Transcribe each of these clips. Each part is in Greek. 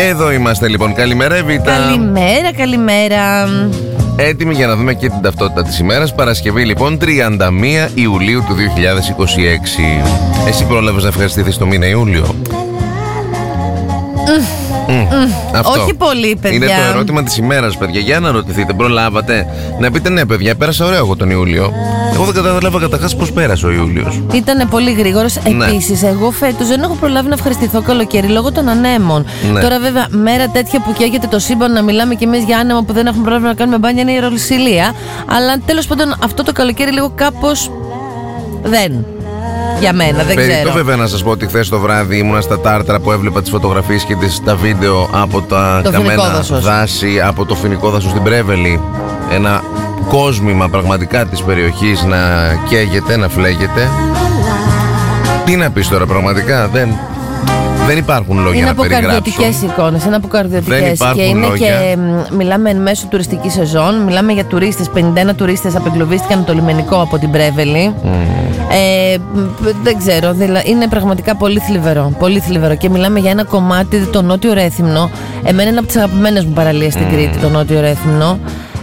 Εδώ είμαστε λοιπόν. Καλημέρα, Εβίτα. Καλημέρα. Έτοιμοι για να δούμε και την ταυτότητα της ημέρας. Παρασκευή λοιπόν, 31 Ιουλίου του 2026. Εσύ πρόλαβες να ευχαριστηθείς το μήνα Ιούλιο? Αυτό. Όχι πολύ, παιδιά. Είναι το ερώτημα της ημέρας, παιδιά. Για να ρωτηθείτε, προλάβατε να πείτε ναι, παιδιά, πέρασα ωραίο εγώ τον Ιούλιο. Εγώ δεν κατάλαβα καταρχάς πώς πέρασε ο Ιούλιος. Ήτανε πολύ γρήγορος. Ναι. Επίσης, εγώ φέτος δεν έχω προλάβει να ευχαριστηθώ καλοκαίρι λόγω των ανέμων. Ναι. Τώρα, βέβαια, μέρα τέτοια που καίγεται το σύμπαν να μιλάμε κι εμείς για άνεμο που δεν έχουμε προλάβει να κάνουμε μπάνια είναι η ιεροσυλία. Αλλά τέλος πάντων, αυτό το καλοκαίρι λίγο κάπως δεν. Για μένα, δεν ξέρω. Περιττό βέβαια να σας πω ότι χθες το βράδυ ήμουνα στα Τάρταρα που έβλεπα τις φωτογραφίες και τα βίντεο από τα καμένα δάση, από το φοινικό δάσος στην Πρέβελη. Ένα κόσμημα πραγματικά της περιοχής να καίγεται, να φλέγεται. Τι να πεις τώρα, πραγματικά δεν υπάρχουν λόγια να περιγράψω. Είναι αποκαρδιωτικές εικόνες, είναι αποκαρδιωτικές. Και είναι λόγια. Και μιλάμε εν μέσω τουριστική σεζόν. Μιλάμε για τουρίστες, 51 τουρίστες απεγκλωβίστηκαν το λιμενικό από την Πρέβελη. Δεν ξέρω, είναι πραγματικά πολύ θλιβερό. Πολύ θλιβερό. Και μιλάμε για ένα κομμάτι, το Νότιο Ρέθυμνο. Εμένα είναι από τις αγαπημένες μου παραλίες στην Κρήτη, το Νότιο Ρέθυμνο.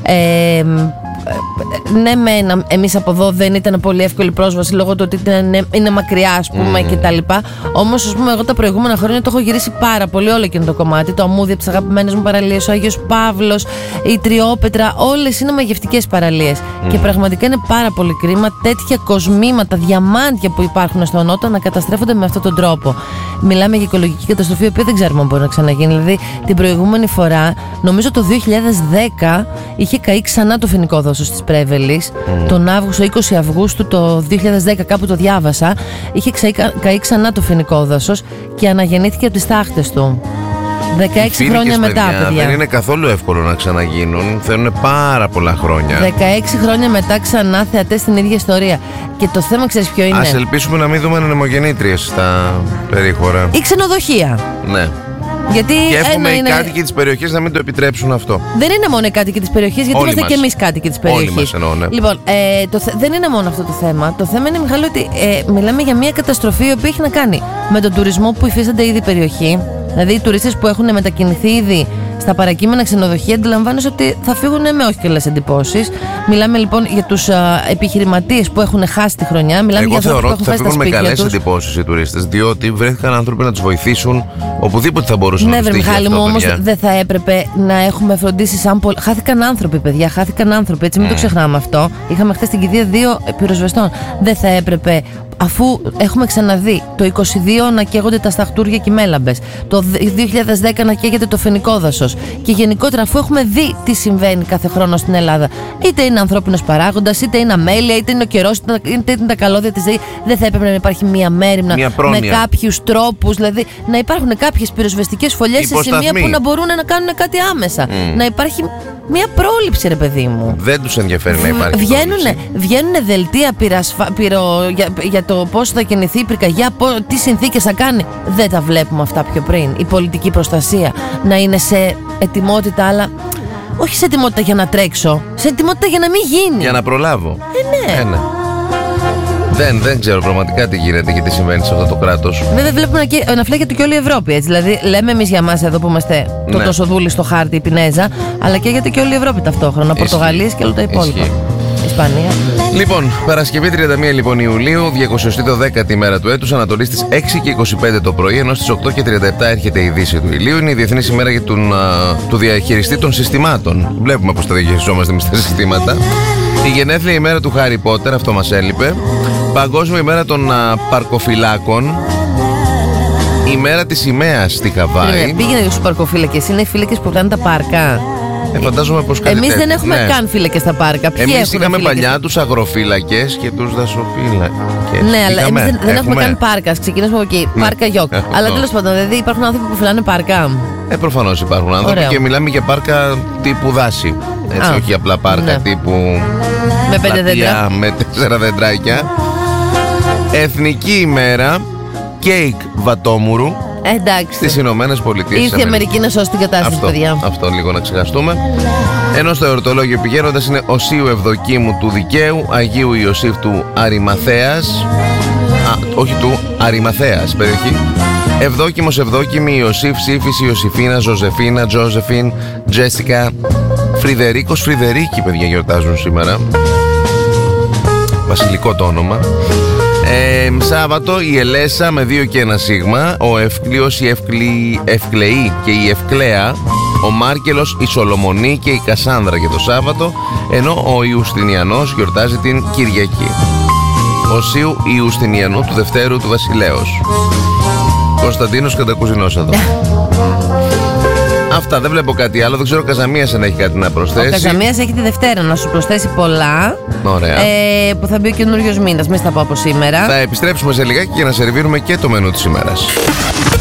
Ναι, εμείς από εδώ δεν ήταν πολύ εύκολη πρόσβαση λόγω του ότι είναι μακριά, ας πούμε, κτλ. Όμως, ας πούμε, εγώ τα προηγούμενα χρόνια το έχω γυρίσει πάρα πολύ όλο εκείνο το κομμάτι. Το Αμμούδι από τις αγαπημένες μου παραλίες, ο Άγιος Παύλος, η Τριόπετρα, όλες είναι μαγευτικές παραλίες. Και πραγματικά είναι πάρα πολύ κρίμα τέτοια κοσμήματα, διαμάντια που υπάρχουν στο Νότο να καταστρέφονται με αυτόν τον τρόπο. Μιλάμε για οικολογική καταστροφή, η οποία δεν ξέρουμε αν μπορεί να ξαναγίνει. Δηλαδή, την προηγούμενη φορά, νομίζω το 2010, είχε καεί ξανά το φοινικό δάσος της Πρέβελης. Τον Αύγουστο, 20 Αυγούστου το 2010, κάπου το διάβασα, είχε καεί ξανά το φοινικό δάσος και αναγεννήθηκε από τις τάχτες του. 16 χρόνια μετά, παιδιά. Δεν είναι καθόλου εύκολο να ξαναγίνουν. Θέλουν πάρα πολλά χρόνια. 16 χρόνια μετά ξανά θεατές στην ίδια ιστορία. Και το θέμα, ξέρεις ποιο είναι? Ας ελπίσουμε να μην δούμε ανεμογεννήτριες στα περίχωρα. Ή ξενοδοχεία. Ναι. Γιατί και εύχομαι οι κάτοικοι της περιοχής να μην το επιτρέψουν αυτό. Δεν είναι μόνο οι κάτοικοι της περιοχής, γιατί όλοι είμαστε μας. και εμείς κάτοικοι της περιοχής. Όλοι μας εννοώ, ναι. Λοιπόν, δεν είναι μόνο αυτό το θέμα. Το θέμα είναι, Μιχάλη, ότι μιλάμε για μια καταστροφή η οποία έχει να κάνει με τον τουρισμό που υφίσταται ήδη η περιοχή. Δηλαδή, οι τουρίστες που έχουν μετακινηθεί ήδη στα παρακείμενα ξενοδοχεία, αντιλαμβάνεσαι ότι θα φύγουν με όχι καλές εντυπώσεις. Μιλάμε λοιπόν για τους επιχειρηματίες που έχουν χάσει τη χρονιά. Μιλάμε για θεωρώ ότι θα φύγουν με καλές εντυπώσεις οι τουρίστες, διότι βρέθηκαν άνθρωποι να τους βοηθήσουν οπουδήποτε θα μπορούσαν να τους τύχει. Ναι, Μιχάλη μου, όμως δεν θα έπρεπε να έχουμε φροντίσει σαν χάθηκαν άνθρωποι, παιδιά, χάθηκαν άνθρωποι. Έτσι, μην το ξεχνάμε αυτό. Είχαμε χθες στην κηδεία 2 πυροσβεστών. Δεν θα έπρεπε, αφού έχουμε ξαναδεί το 22 να καίγονται τα σταχτούρια και οι μέλαμπες, το 2010 να καίγεται το φοινικό δάσος, και γενικότερα αφού έχουμε δει τι συμβαίνει κάθε χρόνο στην Ελλάδα, είτε είναι ανθρώπινος παράγοντας, είτε είναι αμέλεια, είτε είναι ο καιρός, είτε είναι τα καλώδια της ΔΕΗ, δεν θα έπρεπε να υπάρχει μία μέριμνα με κάποιους τρόπους, δηλαδή να υπάρχουν κάποιες πυροσβεστικές φωλιές σε σημεία που να μπορούν να κάνουν κάτι άμεσα. Να υπάρχει μια πρόληψη, ρε παιδί μου. Δεν τους ενδιαφέρει να υπάρχει. Βγαίνουν δελτία για το πώς θα κινηθεί η πυρκαγιά, τι συνθήκες θα κάνει. Δεν τα βλέπουμε αυτά πιο πριν. Η πολιτική προστασία να είναι σε ετοιμότητα, αλλά όχι σε ετοιμότητα για να τρέξω, σε ετοιμότητα για να μην γίνει. Για να προλάβω. Ναι. Δεν ξέρω πραγματικά τι γίνεται και τι συμβαίνει σε αυτό το κράτος. Βέβαια, βλέπουμε να φλέγεται και όλη η Ευρώπη. Έτσι. Δηλαδή, λέμε εμείς για εμάς εδώ που είμαστε το τόσο δούλοι στο χάρτη, η Πινέζα, αλλά καίγεται και όλη η Ευρώπη ταυτόχρονα. Πορτογαλίες και όλα τα υπόλοιπα. Ισπανία. Λοιπόν, Παρασκευή 31 λοιπόν Ιουλίου, 210η ημέρα του έτους, Ανατολή στις 6 και 25 το πρωί, ενώ στις 8 και 37 έρχεται η Δύση του ηλίου. Είναι η Διεθνής ημέρα για του διαχειριστή των συστημάτων. Βλέπουμε πώς τα διαχειριζόμαστε εμείς τα συστήματα. Η γενέθλια ημέρα του Χάρι Πότερ, αυτό μας έλειπε. Παγκόσμια ημέρα των παρκοφυλάκων. Η μέρα της σημαίας στη Χαβάη. Πήγαινε στους παρκοφύλακες, είναι οι φύλακες που κάνουν τα πάρκα. Φαντάζομαι πως εμείς δεν έχουμε καν φύλακες στα πάρκα. Εμείς είχαμε παλιά τους αγροφύλακες και τους δασοφύλακες. Ναι, αλλά εμείς δεν έχουμε καν πάρκα. Ξεκινήσουμε από εκεί. Πάρκα γιοκ. Αλλά τέλος πάντων, δηλαδή υπάρχουν άνθρωποι που φυλάνε πάρκα. Προφανώς υπάρχουν άνθρωποι. Ωραίο. Και μιλάμε για πάρκα τύπου δάση. Έτσι, όχι απλά πάρκα τύπου με 5 δέντρα. Με 4 δεντράκια. Εθνική ημέρα κέικ βατόμουρου. Εντάξει. Στις Ηνωμένες Πολιτείες. Ήρθε η Αμερική να σώσει την κατάσταση, παιδιά. Αυτό λίγο να ξεχαστούμε. Ενώ στο εορτολόγιο πηγαίνοντας είναι Οσίου Ευδοκίμου του Δικαίου, Αγίου Ιωσήφ του Αριμαθέας. Όχι του Αριμαθέας, περιοχή. Ευδόκιμος, Ευδόκιμη, Ιωσήφ, Σύφης, Ιωσήφίνα, Ζωζεφίνα, Τζόζεφιν, Τζέσικα, Φρυδερίκος, Φρυδερίκη, παιδιά, γιορτάζουν σήμερα. Βασιλικό το όνομα. Σάββατο η Ελέσα με 2 και 1 σίγμα, ο Ευκλείος, η Ευκλεή και η Ευκλέα, ο Μάρκελος, η Σολομονή και η Κασάνδρα για το Σάββατο, ενώ ο Ιουστινιανός γιορτάζει την Κυριακή. Οσίου Ιουστινιανού του Δευτέρου του Βασιλέως. Κωνσταντίνος Κατακουζινός εδώ. Αυτά, δεν βλέπω κάτι άλλο. Δεν ξέρω ο Καζαμίας αν έχει κάτι να προσθέσει. Ο Καζαμίας έχει τη Δευτέρα να σου προσθέσει πολλά. Ωραία. Που θα μπει ο καινούριος μήνας. Μην στα πω από σήμερα. Θα επιστρέψουμε σε λιγάκι για να σερβίρουμε και το μενού της ημέρας.